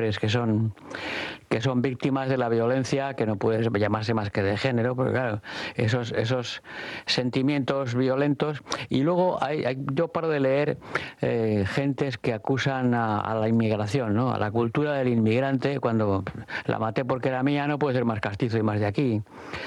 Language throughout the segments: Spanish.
mujeres que son víctimas de la violencia, que no puede llamarse más que de género, porque claro, esos sentimientos violentos. Y luego yo paro de leer gentes que acusan a la inmigración, ¿no? A la cultura del inmigrante, cuando la maté porque era mía, no puede ser más castizo y más de aquí.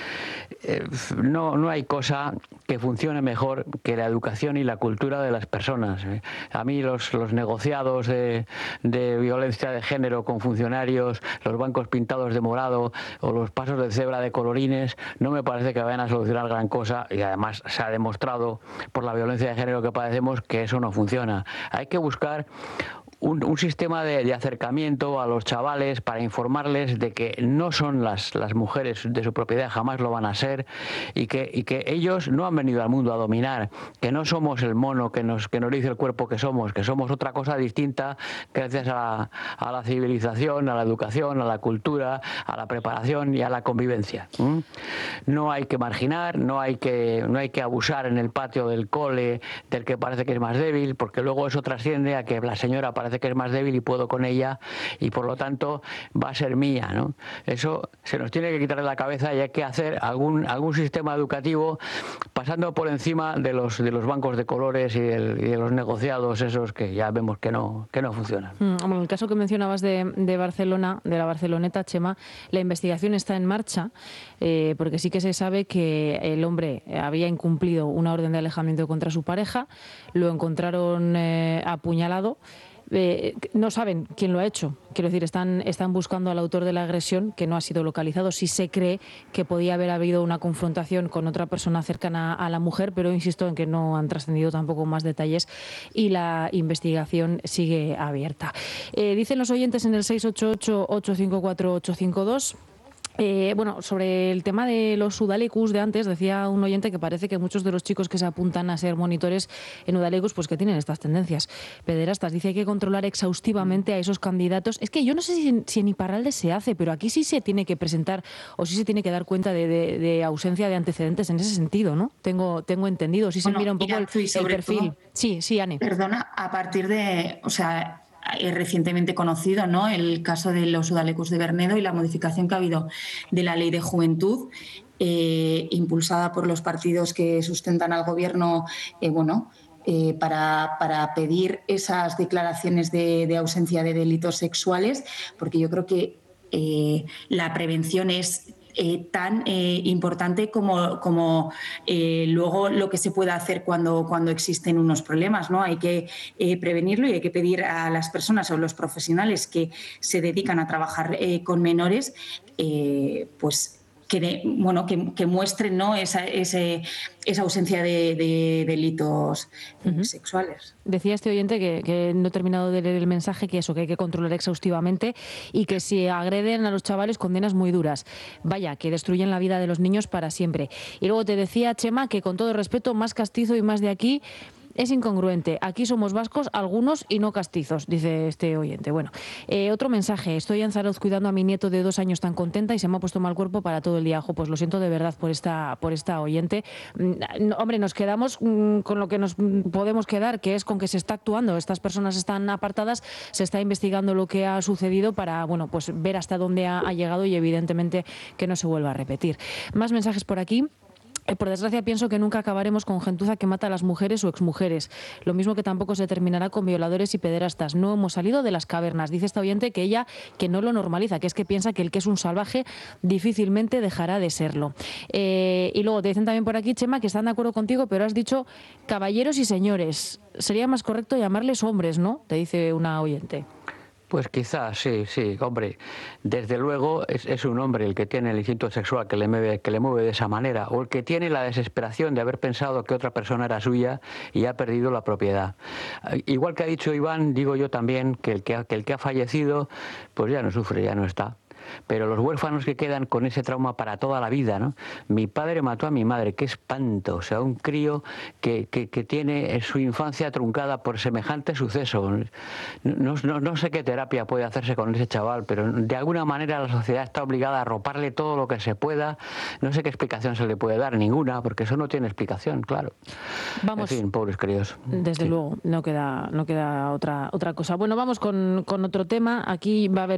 No hay cosa que funcione mejor que la educación y la cultura de las personas. A mí los negociados de violencia de género con funcionarios, los bancos pintados de morado o los pasos de cebra de colorines, no me parece que vayan a solucionar gran cosa, y además se ha demostrado por la violencia de género que padecemos que eso no funciona. Hay que buscar un sistema de acercamiento a los chavales para informarles de que no son las mujeres de su propiedad, jamás lo van a ser, y que ellos no han venido al mundo a dominar, que no somos el mono que nos dice el cuerpo que somos otra cosa distinta gracias a la civilización, a la educación, a la cultura, a la preparación y a la convivencia. No hay que marginar, no hay que abusar en el patio del cole del que parece que es más débil, porque luego eso trasciende a que la señora parece que es más débil y puedo con ella y por lo tanto va a ser mía, ¿no? Eso se nos tiene que quitar de la cabeza y hay que hacer algún sistema educativo pasando por encima de los bancos de colores y de los negociados esos que ya vemos que no funcionan. En el caso que mencionabas de Barcelona, de la Barceloneta, Chema, la investigación está en marcha, porque sí que se sabe que el hombre había incumplido una orden de alejamiento contra su pareja, lo encontraron apuñalado. No saben quién lo ha hecho. Quiero decir, están buscando al autor de la agresión, que no ha sido localizado. Sí se cree que podía haber habido una confrontación con otra persona cercana a la mujer, pero insisto en que no han trascendido tampoco más detalles y la investigación sigue abierta. Dicen los oyentes en el 688-854-852... sobre el tema de los Udalecus de antes, decía un oyente que parece que muchos de los chicos que se apuntan a ser monitores en Udalecus, pues que tienen estas tendencias pederastas. Dice que hay que controlar exhaustivamente a esos candidatos. Es que yo no sé si en Iparralde se hace, pero aquí sí se tiene que presentar o sí se tiene que dar cuenta de ausencia de antecedentes en ese sentido, ¿no? Tengo entendido. Sí se mira un poco el perfil. Sí, Ane. Perdona, a partir de... Es recientemente conocido, ¿no?, el caso de los Udalecus de Bernedo y la modificación que ha habido de la Ley de Juventud, impulsada por los partidos que sustentan al gobierno, para pedir esas declaraciones de ausencia de delitos sexuales, porque yo creo que la prevención es tan importante como luego lo que se pueda hacer cuando existen unos problemas, ¿no? Hay que prevenirlo y hay que pedir a las personas o los profesionales que se dedican a trabajar con menores, pues que muestren, ¿no?, esa ausencia de delitos sexuales. Decía este oyente que no he terminado de leer el mensaje, que hay que controlar exhaustivamente y que si agreden a los chavales, condenas muy duras. Vaya, que destruyen la vida de los niños para siempre. Y luego te decía, Chema, que con todo respeto, más castizo y más de aquí es incongruente. Aquí somos vascos, algunos, y no castizos, dice este oyente. Bueno, otro mensaje. Estoy en Zarauz cuidando a mi nieto de 2 años tan contenta y se me ha puesto mal cuerpo para todo el día. Pues lo siento de verdad por esta oyente. Hombre, nos quedamos con lo que nos podemos quedar, que es con que se está actuando. Estas personas están apartadas, se está investigando lo que ha sucedido para, pues ver hasta dónde ha llegado y evidentemente que no se vuelva a repetir. Más mensajes por aquí. Por desgracia pienso que nunca acabaremos con gentuza que mata a las mujeres o exmujeres. Lo mismo que tampoco se terminará con violadores y pederastas. No hemos salido de las cavernas. Dice esta oyente que ella que no lo normaliza, que es que piensa que el que es un salvaje difícilmente dejará de serlo. Y luego te dicen también por aquí, Chema, que están de acuerdo contigo, pero has dicho caballeros y señores. Sería más correcto llamarles hombres, ¿no? Te dice una oyente. Pues quizás, sí, hombre. Desde luego es un hombre el que tiene el instinto sexual que le mueve de esa manera, o el que tiene la desesperación de haber pensado que otra persona era suya y ha perdido la propiedad. Igual que ha dicho Iván, digo yo también que el que ha fallecido, pues ya no sufre, ya no está. Pero los huérfanos que quedan con ese trauma para toda la vida, ¿no? Mi padre mató a mi madre, qué espanto. O sea, un crío que tiene su infancia truncada por semejante suceso. No sé qué terapia puede hacerse con ese chaval, pero de alguna manera la sociedad está obligada a arroparle todo lo que se pueda. No sé qué explicación se le puede dar, ninguna, porque eso no tiene explicación, claro. Vamos. En fin, pobres críos. Desde luego, no queda otra cosa. Bueno, vamos con otro tema. Aquí va a haber